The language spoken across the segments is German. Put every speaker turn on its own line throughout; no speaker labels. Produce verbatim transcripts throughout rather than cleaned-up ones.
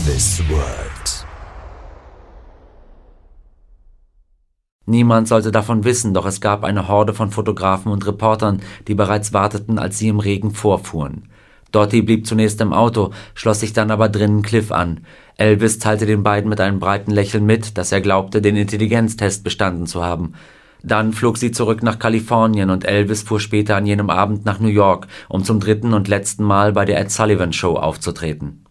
Elvis World.
Niemand sollte davon wissen, doch es gab eine Horde von Fotografen und Reportern, die bereits warteten, als sie im Regen vorfuhren. Dottie blieb zunächst im Auto, schloss sich dann aber drinnen Cliff an. Elvis teilte den beiden mit einem breiten Lächeln mit, dass er glaubte, den Intelligenztest bestanden zu haben. Dann flog sie zurück nach Kalifornien und Elvis fuhr später an jenem Abend nach New York, um zum dritten und letzten Mal bei der Ed Sullivan Show aufzutreten.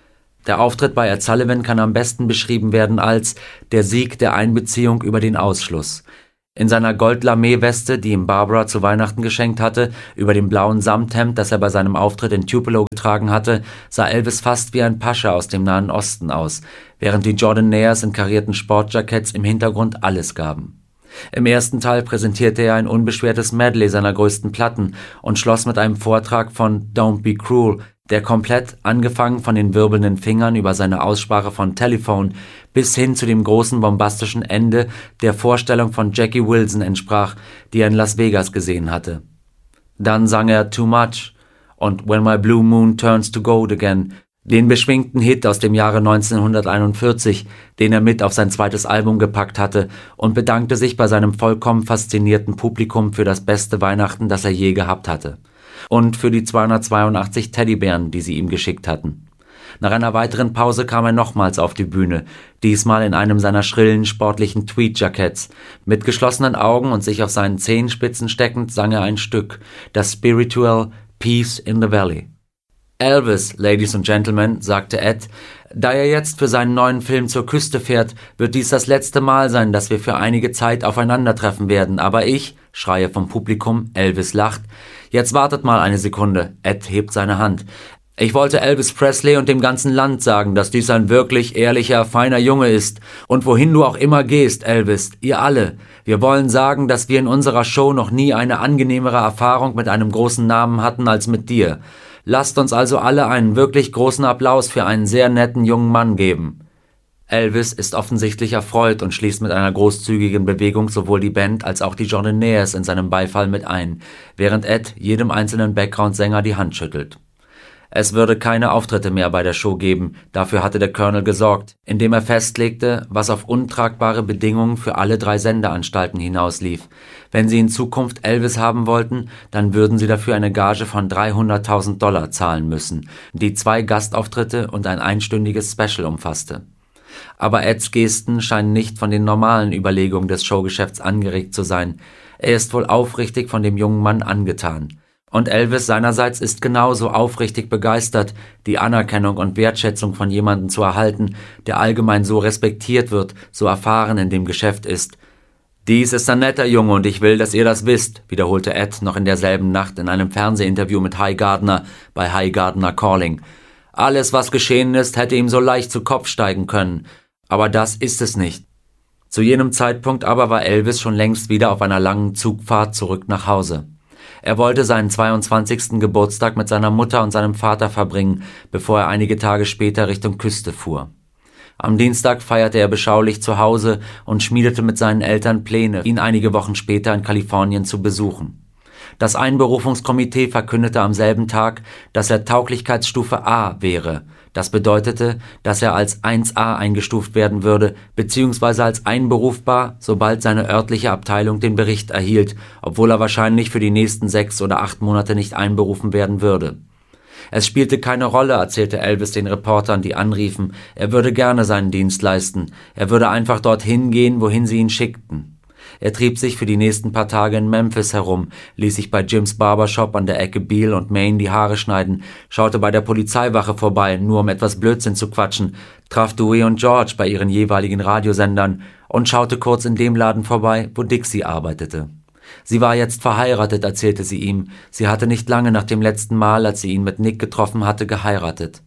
Der Auftritt bei Ed Sullivan kann am besten beschrieben werden als der Sieg der Einbeziehung über den Ausschluss. In seiner Gold-Lamé-Weste, die ihm Barbara zu Weihnachten geschenkt hatte, über dem blauen Samthemd, das er bei seinem Auftritt in Tupelo getragen hatte, sah Elvis fast wie ein Pascha aus dem Nahen Osten aus, während die Jordanaires in karierten Sportjacketts im Hintergrund alles gaben. Im ersten Teil präsentierte er ein unbeschwertes Medley seiner größten Platten und schloss mit einem Vortrag von Don't Be Cruel, der komplett, angefangen von den wirbelnden Fingern über seine Aussprache von Telephone bis hin zu dem großen bombastischen Ende der Vorstellung von Jackie Wilson entsprach, die er in Las Vegas gesehen hatte. Dann sang er Too Much und When My Blue Moon Turns to Gold Again, den beschwingten Hit aus dem Jahre neunzehnhunderteinundvierzig, den er mit auf sein zweites Album gepackt hatte, und bedankte sich bei seinem vollkommen faszinierten Publikum für das beste Weihnachten, das er je gehabt hatte. Und für die zweihundertzweiundachtzig Teddybären, die sie ihm geschickt hatten. Nach einer weiteren Pause kam er nochmals auf die Bühne, diesmal in einem seiner schrillen, sportlichen Tweed-Jacketts. Mit geschlossenen Augen und sich auf seinen Zehenspitzen steckend sang er ein Stück, das Spiritual Peace in the Valley. Elvis, Ladies and Gentlemen, sagte Ed, da er jetzt für seinen neuen Film zur Küste fährt, wird dies das letzte Mal sein, dass wir für einige Zeit aufeinandertreffen werden, aber ich, Schreie vom Publikum, Elvis lacht, jetzt wartet mal eine Sekunde, Ed hebt seine Hand. Ich wollte Elvis Presley und dem ganzen Land sagen, dass dies ein wirklich ehrlicher, feiner Junge ist. Und wohin du auch immer gehst, Elvis, ihr alle, wir wollen sagen, dass wir in unserer Show noch nie eine angenehmere Erfahrung mit einem großen Namen hatten als mit dir. Lasst uns also alle einen wirklich großen Applaus für einen sehr netten jungen Mann geben. Elvis ist offensichtlich erfreut und schließt mit einer großzügigen Bewegung sowohl die Band als auch die Jordanaires in seinem Beifall mit ein, während Ed jedem einzelnen Background-Sänger die Hand schüttelt. Es würde keine Auftritte mehr bei der Show geben, dafür hatte der Colonel gesorgt, indem er festlegte, was auf untragbare Bedingungen für alle drei Sendeanstalten hinauslief. Wenn sie in Zukunft Elvis haben wollten, dann würden sie dafür eine Gage von dreihunderttausend Dollar zahlen müssen, die zwei Gastauftritte und ein einstündiges Special umfasste. Aber Eds Gesten scheinen nicht von den normalen Überlegungen des Showgeschäfts angeregt zu sein. Er ist wohl aufrichtig von dem jungen Mann angetan. Und Elvis seinerseits ist genauso aufrichtig begeistert, die Anerkennung und Wertschätzung von jemandem zu erhalten, der allgemein so respektiert wird, so erfahren in dem Geschäft ist. Dies ist ein netter Junge und ich will, dass ihr das wisst, wiederholte Ed noch in derselben Nacht in einem Fernsehinterview mit Hy Gardner bei Hy Gardner Calling. Alles, was geschehen ist, hätte ihm so leicht zu Kopf steigen können. Aber das ist es nicht. Zu jenem Zeitpunkt aber war Elvis schon längst wieder auf einer langen Zugfahrt zurück nach Hause. Er wollte seinen zweiundzwanzigsten Geburtstag mit seiner Mutter und seinem Vater verbringen, bevor er einige Tage später Richtung Küste fuhr. Am Dienstag feierte er beschaulich zu Hause und schmiedete mit seinen Eltern Pläne, ihn einige Wochen später in Kalifornien zu besuchen. Das Einberufungskomitee verkündete am selben Tag, dass er Tauglichkeitsstufe A wäre. Das bedeutete, dass er als eins A eingestuft werden würde, beziehungsweise als einberufbar, sobald seine örtliche Abteilung den Bericht erhielt, obwohl er wahrscheinlich für die nächsten sechs oder acht Monate nicht einberufen werden würde. Es spielte keine Rolle, erzählte Elvis den Reportern, die anriefen, er würde gerne seinen Dienst leisten, er würde einfach dorthin gehen, wohin sie ihn schickten. Er trieb sich für die nächsten paar Tage in Memphis herum, ließ sich bei Jims Barbershop an der Ecke Beale und Main die Haare schneiden, schaute bei der Polizeiwache vorbei, nur um etwas Blödsinn zu quatschen, traf Dewey und George bei ihren jeweiligen Radiosendern und schaute kurz in dem Laden vorbei, wo Dixie arbeitete. Sie war jetzt verheiratet, erzählte sie ihm. Sie hatte nicht lange nach dem letzten Mal, als sie ihn mit Nick getroffen hatte, geheiratet.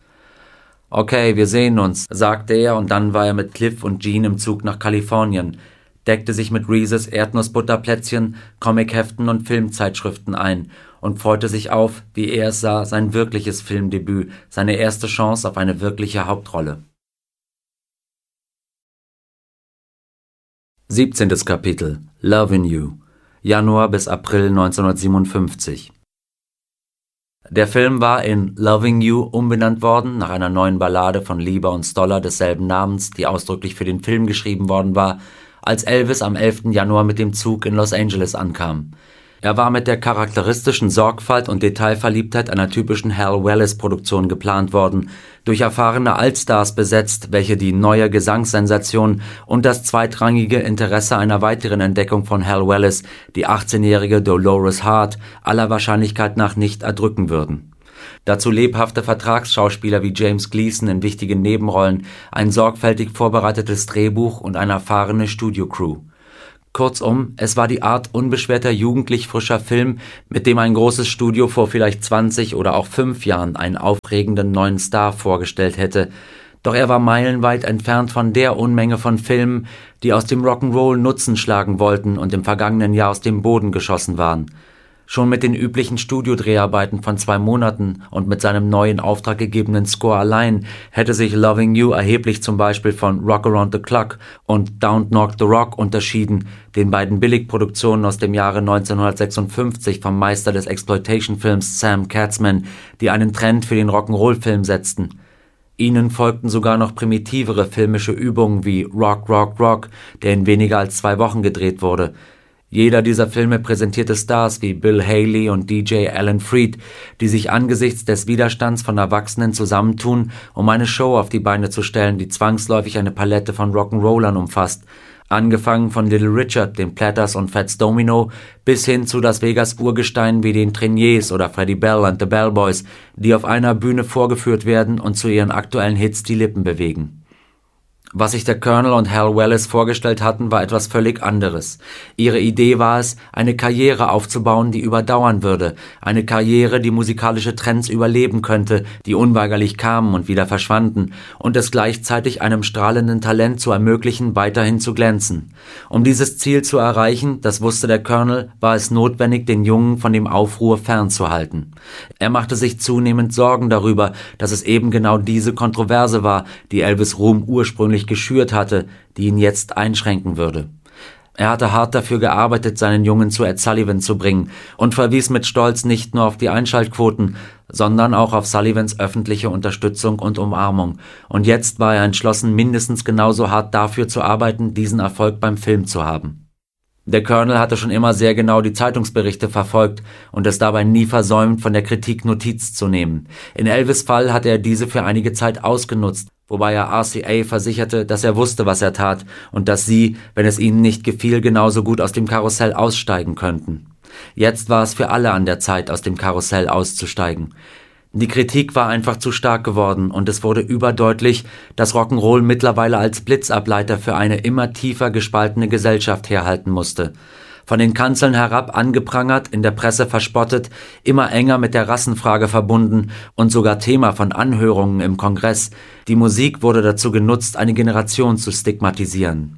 Okay, wir sehen uns, sagte er, und dann war er mit Cliff und Jean im Zug nach Kalifornien, deckte sich mit Reeses Erdnussbutterplätzchen, Comicheften und Filmzeitschriften ein und freute sich auf, wie er es sah, sein wirkliches Filmdebüt, seine erste Chance auf eine wirkliche Hauptrolle. siebzehntes Kapitel Lovin' You, Januar bis April neunzehnhundertsiebenundfünfzig. Der Film war in Loving You umbenannt worden, nach einer neuen Ballade von Leiber und Stoller desselben Namens, die ausdrücklich für den Film geschrieben worden war, als Elvis am elften Januar mit dem Zug in Los Angeles ankam. Er war mit der charakteristischen Sorgfalt und Detailverliebtheit einer typischen Hal Wallis-Produktion geplant worden, durch erfahrene Altstars besetzt, welche die neue Gesangssensation und das zweitrangige Interesse einer weiteren Entdeckung von Hal Wallis, die achtzehnjährige Dolores Hart, aller Wahrscheinlichkeit nach nicht erdrücken würden. Dazu lebhafte Vertragsschauspieler wie James Gleason in wichtigen Nebenrollen, ein sorgfältig vorbereitetes Drehbuch und eine erfahrene Studiocrew. Kurzum, es war die Art unbeschwerter jugendlich frischer Film, mit dem ein großes Studio vor vielleicht zwanzig oder auch fünf Jahren einen aufregenden neuen Star vorgestellt hätte. Doch er war meilenweit entfernt von der Unmenge von Filmen, die aus dem Rock'n'Roll Nutzen schlagen wollten und im vergangenen Jahr aus dem Boden geschossen waren. Schon mit den üblichen Studiodreharbeiten von zwei Monaten und mit seinem neuen auftraggegebenen Score allein hätte sich Loving You erheblich zum Beispiel von Rock Around the Clock und Don't Knock the Rock unterschieden, den beiden Billigproduktionen aus dem Jahre neunzehnhundertsechsundfünfzig vom Meister des Exploitation-Films Sam Katzman, die einen Trend für den Rock'n'Roll-Film setzten. Ihnen folgten sogar noch primitivere filmische Übungen wie Rock, Rock, Rock, der in weniger als zwei Wochen gedreht wurde. Jeder dieser Filme präsentierte Stars wie Bill Haley und D J Alan Freed, die sich angesichts des Widerstands von Erwachsenen zusammentun, um eine Show auf die Beine zu stellen, die zwangsläufig eine Palette von Rock'n'Rollern umfasst. Angefangen von Little Richard, den Platters und Fats Domino, bis hin zu Las Vegas Urgesteinen wie den Treniers oder Freddie Bell and the Bell Boys, die auf einer Bühne vorgeführt werden und zu ihren aktuellen Hits die Lippen bewegen. Was sich der Colonel und Hal Wallis vorgestellt hatten, war etwas völlig anderes. Ihre Idee war es, eine Karriere aufzubauen, die überdauern würde, eine Karriere, die musikalische Trends überleben könnte, die unweigerlich kamen und wieder verschwanden, und es gleichzeitig einem strahlenden Talent zu ermöglichen, weiterhin zu glänzen. Um dieses Ziel zu erreichen, das wusste der Colonel, war es notwendig, den Jungen von dem Aufruhr fernzuhalten. Er machte sich zunehmend Sorgen darüber, dass es eben genau diese Kontroverse war, die Elvis' Ruhm ursprünglich geschürt hatte, die ihn jetzt einschränken würde. Er hatte hart dafür gearbeitet, seinen Jungen zu Ed Sullivan zu bringen und verwies mit Stolz nicht nur auf die Einschaltquoten, sondern auch auf Sullivans öffentliche Unterstützung und Umarmung. Und jetzt war er entschlossen, mindestens genauso hart dafür zu arbeiten, diesen Erfolg beim Film zu haben. Der Colonel hatte schon immer sehr genau die Zeitungsberichte verfolgt und es dabei nie versäumt, von der Kritik Notiz zu nehmen. In Elvis' Fall hatte er diese für einige Zeit ausgenutzt, wobei er R C A versicherte, dass er wusste, was er tat und dass sie, wenn es ihnen nicht gefiel, genauso gut aus dem Karussell aussteigen könnten. Jetzt war es für alle an der Zeit, aus dem Karussell auszusteigen. Die Kritik war einfach zu stark geworden und es wurde überdeutlich, dass Rock'n'Roll mittlerweile als Blitzableiter für eine immer tiefer gespaltene Gesellschaft herhalten musste. Von den Kanzeln herab angeprangert, in der Presse verspottet, immer enger mit der Rassenfrage verbunden und sogar Thema von Anhörungen im Kongress. Die Musik wurde dazu genutzt, eine Generation zu stigmatisieren.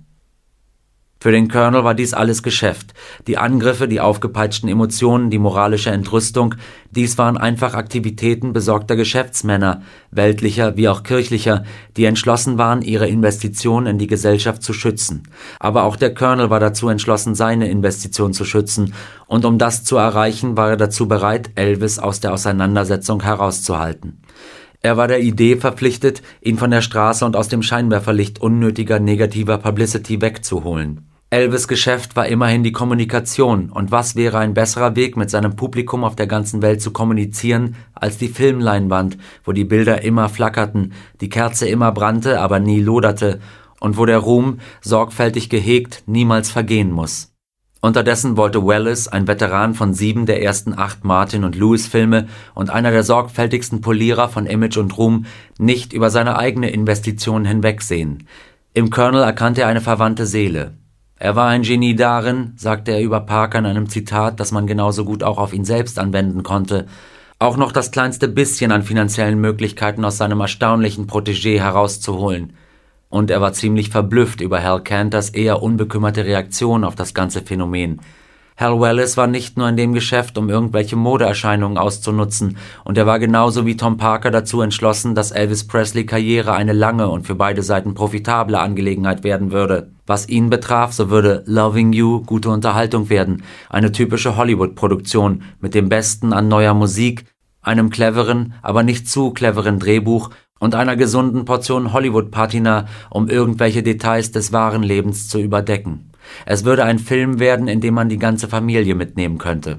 Für den Colonel war dies alles Geschäft. Die Angriffe, die aufgepeitschten Emotionen, die moralische Entrüstung, dies waren einfach Aktivitäten besorgter Geschäftsmänner, weltlicher wie auch kirchlicher, die entschlossen waren, ihre Investition in die Gesellschaft zu schützen. Aber auch der Colonel war dazu entschlossen, seine Investition zu schützen, und um das zu erreichen, war er dazu bereit, Elvis aus der Auseinandersetzung herauszuhalten. Er war der Idee verpflichtet, ihn von der Straße und aus dem Scheinwerferlicht unnötiger negativer Publicity wegzuholen. Elvis' Geschäft war immerhin die Kommunikation, und was wäre ein besserer Weg, mit seinem Publikum auf der ganzen Welt zu kommunizieren, als die Filmleinwand, wo die Bilder immer flackerten, die Kerze immer brannte, aber nie loderte, und wo der Ruhm, sorgfältig gehegt, niemals vergehen muss. Unterdessen wollte Wallis, ein Veteran von sieben der ersten acht Martin- und Lewis-Filme und einer der sorgfältigsten Polierer von Image und Ruhm, nicht über seine eigene Investition hinwegsehen. Im Colonel erkannte er eine verwandte Seele. Er war ein Genie darin, sagte er über Parker in einem Zitat, das man genauso gut auch auf ihn selbst anwenden konnte, auch noch das kleinste bisschen an finanziellen Möglichkeiten aus seinem erstaunlichen Protégé herauszuholen. Und er war ziemlich verblüfft über Hal Canters eher unbekümmerte Reaktion auf das ganze Phänomen. Hal Wallis war nicht nur in dem Geschäft, um irgendwelche Modeerscheinungen auszunutzen, und er war genauso wie Tom Parker dazu entschlossen, dass Elvis Presley Karriere eine lange und für beide Seiten profitable Angelegenheit werden würde. Was ihn betraf, so würde Loving You gute Unterhaltung werden, eine typische Hollywood-Produktion mit dem Besten an neuer Musik, einem cleveren, aber nicht zu cleveren Drehbuch und einer gesunden Portion Hollywood-Patina, um irgendwelche Details des wahren Lebens zu überdecken. Es würde ein Film werden, in dem man die ganze Familie mitnehmen könnte.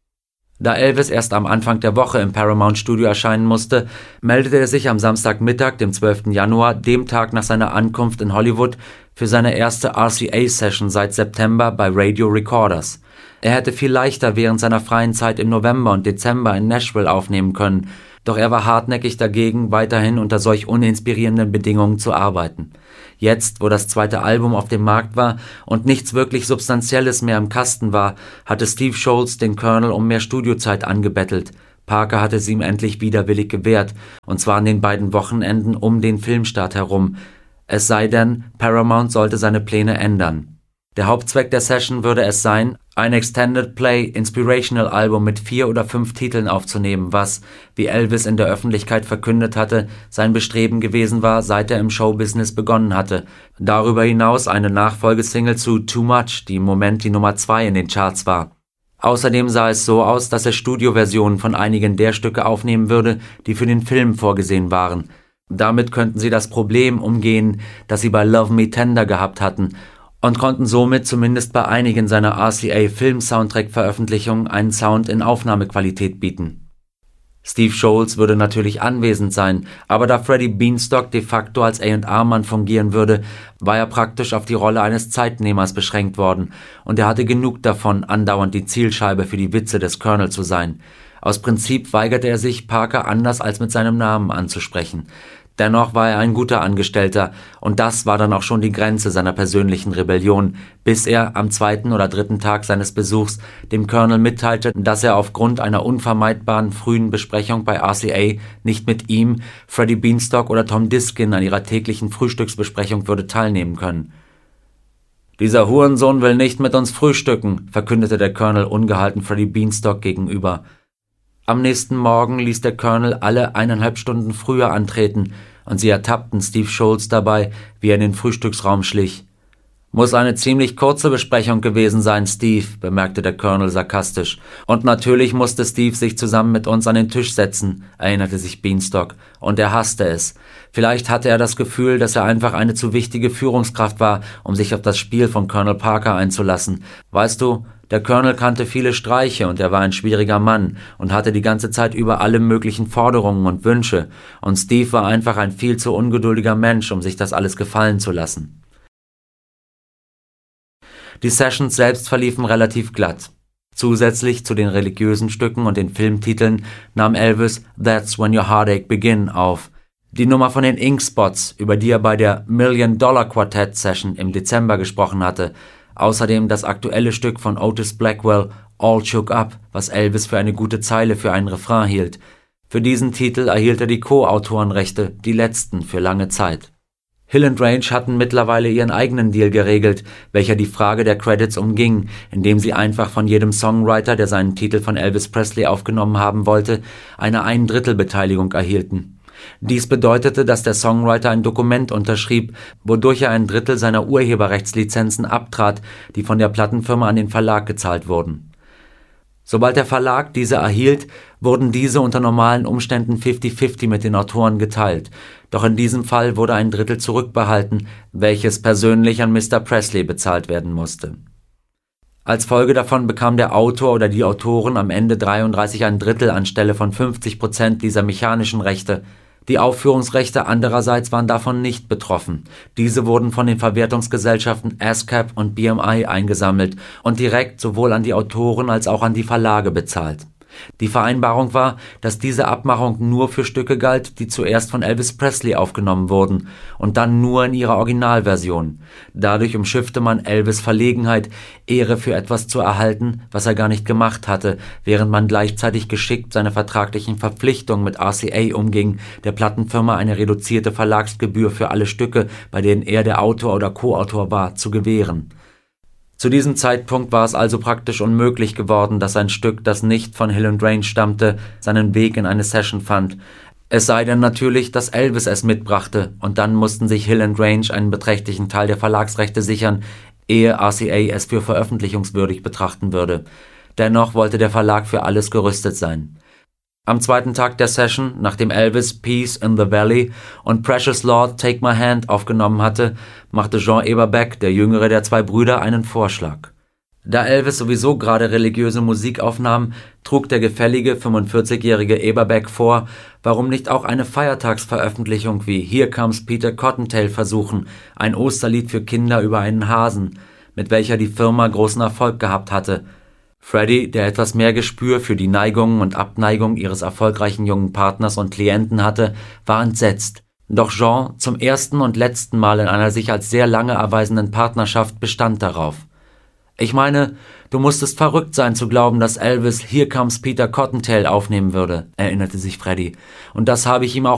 Da Elvis erst am Anfang der Woche im Paramount-Studio erscheinen musste, meldete er sich am Samstagmittag, dem zwölften Januar, dem Tag nach seiner Ankunft in Hollywood, für seine erste R C A-Session seit September bei Radio Recorders. Er hätte viel leichter während seiner freien Zeit im November und Dezember in Nashville aufnehmen können, doch er war hartnäckig dagegen, weiterhin unter solch uninspirierenden Bedingungen zu arbeiten. Jetzt, wo das zweite Album auf dem Markt war und nichts wirklich Substanzielles mehr im Kasten war, hatte Steve Sholes den Colonel um mehr Studiozeit angebettelt. Parker hatte sie ihm endlich widerwillig gewährt, und zwar an den beiden Wochenenden um den Filmstart herum. Es sei denn, Paramount sollte seine Pläne ändern. Der Hauptzweck der Session würde es sein, ein Extended Play Inspirational Album mit vier oder fünf Titeln aufzunehmen, was, wie Elvis in der Öffentlichkeit verkündet hatte, sein Bestreben gewesen war, seit er im Showbusiness begonnen hatte. Darüber hinaus eine Nachfolgesingle zu Too Much, die im Moment die Nummer zwei in den Charts war. Außerdem sah es so aus, dass er Studioversionen von einigen der Stücke aufnehmen würde, die für den Film vorgesehen waren. Damit könnten sie das Problem umgehen, das sie bei Love Me Tender gehabt hatten, und konnten somit zumindest bei einigen seiner R C A-Film-Soundtrack-Veröffentlichungen einen Sound in Aufnahmequalität bieten. Steve Sholes würde natürlich anwesend sein, aber da Freddie Beanstalk de facto als A und R-Mann fungieren würde, war er praktisch auf die Rolle eines Zeitnehmers beschränkt worden, und er hatte genug davon, andauernd die Zielscheibe für die Witze des Colonel zu sein. Aus Prinzip weigerte er sich, Parker anders als mit seinem Namen anzusprechen. Dennoch war er ein guter Angestellter, und das war dann auch schon die Grenze seiner persönlichen Rebellion, bis er am zweiten oder dritten Tag seines Besuchs dem Colonel mitteilte, dass er aufgrund einer unvermeidbaren frühen Besprechung bei R C A nicht mit ihm, Freddie Beanstalk oder Tom Diskin an ihrer täglichen Frühstücksbesprechung würde teilnehmen können. »Dieser Hurensohn will nicht mit uns frühstücken«, verkündete der Colonel ungehalten Freddie Beanstalk gegenüber. Am nächsten Morgen ließ der Colonel alle eineinhalb Stunden früher antreten, und sie ertappten Steve Sholes dabei, wie er in den Frühstücksraum schlich. »Muss eine ziemlich kurze Besprechung gewesen sein, Steve«, bemerkte der Colonel sarkastisch. »Und natürlich musste Steve sich zusammen mit uns an den Tisch setzen«, erinnerte sich Beanstalk, und er hasste es. Vielleicht hatte er das Gefühl, dass er einfach eine zu wichtige Führungskraft war, um sich auf das Spiel von Colonel Parker einzulassen. Weißt du, der Colonel kannte viele Streiche, und er war ein schwieriger Mann und hatte die ganze Zeit über alle möglichen Forderungen und Wünsche, und Steve war einfach ein viel zu ungeduldiger Mensch, um sich das alles gefallen zu lassen. Die Sessions selbst verliefen relativ glatt. Zusätzlich zu den religiösen Stücken und den Filmtiteln nahm Elvis That's When Your Heartache Begin auf. Die Nummer von den Ink Spots, über die er bei der Million Dollar Quartet Session im Dezember gesprochen hatte. Außerdem das aktuelle Stück von Otis Blackwell, All Shook Up, was Elvis für eine gute Zeile für einen Refrain hielt. Für diesen Titel erhielt er die Co-Autorenrechte, die letzten für lange Zeit. Hill and Range hatten mittlerweile ihren eigenen Deal geregelt, welcher die Frage der Credits umging, indem sie einfach von jedem Songwriter, der seinen Titel von Elvis Presley aufgenommen haben wollte, eine Ein-Drittel-Beteiligung erhielten. Dies bedeutete, dass der Songwriter ein Dokument unterschrieb, wodurch er ein Drittel seiner Urheberrechtslizenzen abtrat, die von der Plattenfirma an den Verlag gezahlt wurden. Sobald der Verlag diese erhielt, wurden diese unter normalen Umständen fifty fifty mit den Autoren geteilt, doch in diesem Fall wurde ein Drittel zurückbehalten, welches persönlich an Mister Presley bezahlt werden musste. Als Folge davon bekam der Autor oder die Autoren am Ende dreiunddreißig ein Drittel anstelle von fünfzig Prozent dieser mechanischen Rechte. Die Aufführungsrechte andererseits waren davon nicht betroffen. Diese wurden von den Verwertungsgesellschaften ASCAP und B M I eingesammelt und direkt sowohl an die Autoren als auch an die Verlage bezahlt. Die Vereinbarung war, dass diese Abmachung nur für Stücke galt, die zuerst von Elvis Presley aufgenommen wurden und dann nur in ihrer Originalversion. Dadurch umschiffte man Elvis' Verlegenheit, Ehre für etwas zu erhalten, was er gar nicht gemacht hatte, während man gleichzeitig geschickt seine vertraglichen Verpflichtungen mit R C A umging, der Plattenfirma eine reduzierte Verlagsgebühr für alle Stücke, bei denen er der Autor oder Co-Autor war, zu gewähren. Zu diesem Zeitpunkt war es also praktisch unmöglich geworden, dass ein Stück, das nicht von Hill and Range stammte, seinen Weg in eine Session fand. Es sei denn natürlich, dass Elvis es mitbrachte, und dann mussten sich Hill and Range einen beträchtlichen Teil der Verlagsrechte sichern, ehe R C A es für veröffentlichungswürdig betrachten würde. Dennoch wollte der Verlag für alles gerüstet sein. Am zweiten Tag der Session, nachdem Elvis Peace in the Valley und Precious Lord Take My Hand aufgenommen hatte, machte Jean Eberbeck, der jüngere der zwei Brüder, einen Vorschlag. Da Elvis sowieso gerade religiöse Musik aufnahm, trug der gefällige fünfundvierzigjährige Eberbeck vor, warum nicht auch eine Feiertagsveröffentlichung wie Here Comes Peter Cottontail versuchen, ein Osterlied für Kinder über einen Hasen, mit welcher die Firma großen Erfolg gehabt hatte. Freddie, der etwas mehr Gespür für die Neigungen und Abneigungen ihres erfolgreichen jungen Partners und Klienten hatte, war entsetzt. Doch Jean, zum ersten und letzten Mal in einer sich als sehr lange erweisenden Partnerschaft, bestand darauf. »Ich meine, du musstest verrückt sein zu glauben, dass Elvis Here Comes Peter Cottontail aufnehmen würde«, erinnerte sich Freddie. »Und das habe ich ihm auch